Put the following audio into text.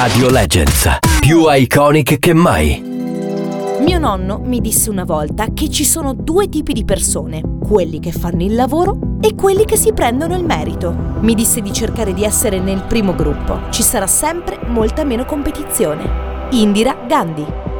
Radio Legends, più iconic che mai. Mio nonno mi disse una volta che ci sono due tipi di persone, quelli che fanno il lavoro e quelli che si prendono il merito. Mi disse di cercare di essere nel primo gruppo, ci sarà sempre molta meno competizione. Indira Gandhi.